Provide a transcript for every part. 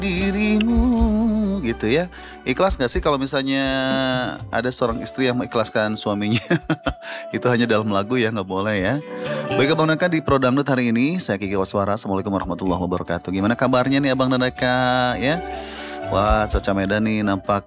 dirimu gitu ya. Ikhlas gak sih kalau misalnya ada seorang istri yang mengikhlaskan suaminya? Itu hanya dalam lagu ya, nggak boleh ya. Baik Abang Naka di Pro Dangdut hari ini, saya Kiki Waswara. Assalamualaikum warahmatullahi wabarakatuh. Gimana kabarnya nih Abang dan Naka ya? Wah, cuaca Medan nih nampak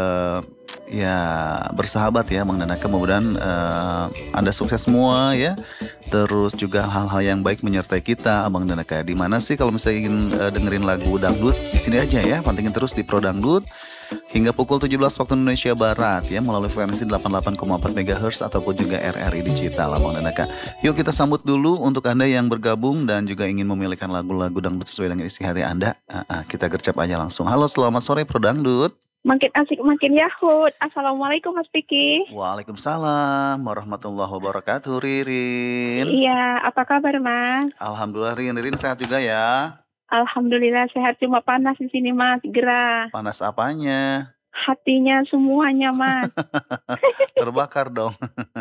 ya bersahabat ya Bang Naka. Mudah-mudahan Anda sukses semua ya. Terus juga hal-hal yang baik menyertai kita Abang dan Naka. Di mana sih kalau misalnya ingin dengerin lagu dangdut, di sini aja ya. Pantengin terus di Pro Dangdut hingga pukul 17 waktu Indonesia Barat ya, melalui frekuensi 88,4 MHz ataupun juga RRI Digital Abang dan Naka. Yuk kita sambut dulu untuk Anda yang bergabung dan juga ingin memilihkan lagu-lagu dangdut sesuai dengan isi hati Anda. Kita gercep aja langsung. Halo, selamat sore Pro Dangdut. Makin asik makin yahut. Assalamualaikum Mas Piki. Waalaikumsalam warahmatullahi wabarakatuh Ririn. Iya, apa kabar Mas? Alhamdulillah Ririn sehat juga ya. Alhamdulillah sehat, cuma panas di sini Mas, gerah. Panas apanya? Hatinya semuanya Mas. Terbakar dong.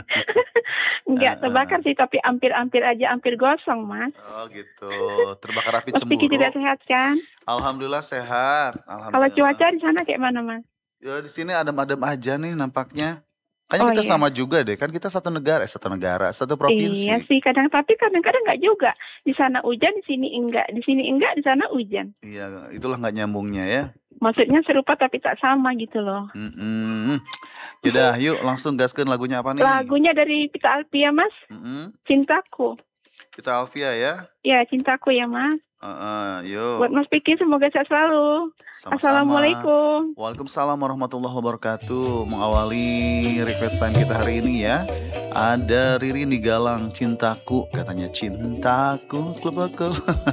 Enggak terbakar sih, tapi hampir aja hampir gosong Mas. Oh gitu, terbakar api Mas Piki cemburu. tidak sehat kan? Alhamdulillah sehat. Kalau Alhamdulillah. cuaca di sana kayak mana Mas? Ya di sini adem-adem aja nih nampaknya. Kayaknya kita iya. sama juga deh, kan kita satu negara, satu provinsi. Iya sih, kadang-kadang enggak juga. Di sana hujan, di sini enggak. Di sini enggak, di sana hujan. Iya, itulah nggak nyambungnya ya. Maksudnya serupa tapi tak sama gitu loh. Yaudah, yuk langsung gaskeun lagunya apa nih? Lagunya dari Pita Alpia Mas. Cintaku. Kita Alfia ya. Ya, cintaku ya Mas. Yuk. Buat Mas Piki semoga sehat selalu. Sama-sama. Assalamualaikum. Waalaikumsalam warahmatullahi wabarakatuh. Mengawali request time kita hari ini ya. Ada Riri di Galang, cintaku. Katanya cintaku. Klub.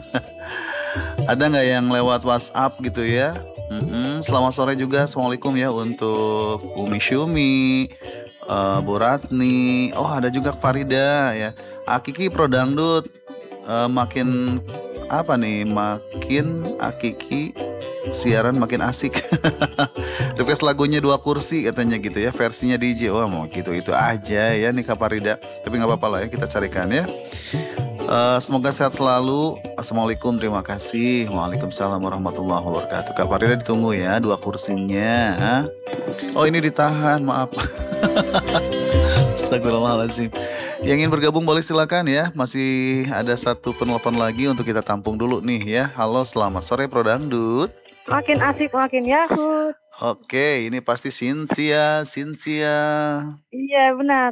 Ada nggak yang lewat WhatsApp gitu ya? Selamat sore juga. Assalamualaikum ya untuk Umi Syumi, Bu Ratni. Oh ada juga Farida ya. Akiki Pro Dangdut. Makin apa nih? Makin Akiki siaran makin asik. Request lagunya 2 kursi katanya gitu ya, versinya DJ. Wah mau gitu itu aja ya nih Kak Farida. Tapi nggak apa-apa lah ya, kita carikan ya. Semoga sehat selalu. Assalamualaikum, terima kasih. Waalaikumsalam warahmatullahi wabarakatuh. Kak Farida ditunggu ya 2 kursinya. Oh ini ditahan, maaf. Astagfirullahaladzim. Yang ingin bergabung boleh silakan ya. Masih ada 1 penelpon lagi untuk kita tampung dulu nih ya. Halo, selamat sore Pro Dangdut. Makin asik makin yahut. Oke, ini pasti Cynthia. Iya benar.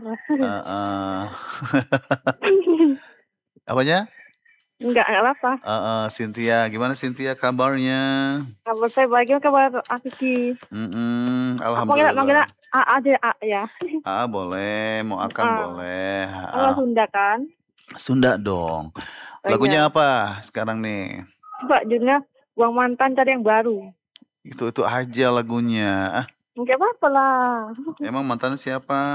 Apanya? Enggak apa-apa. Cynthia, gimana Cynthia kabarnya? Kabar saya baik, kabar Akiki. Alhamdulillah. Manggil aja ya. Boleh, mau akan boleh. Kalau Sunda kan? Sunda dong. Lagunya apa sekarang nih? Coba judulnya Buang Mantan Cari Yang Baru. Itu aja lagunya. Enggak apa-apa lah. Emang mantannya siapa?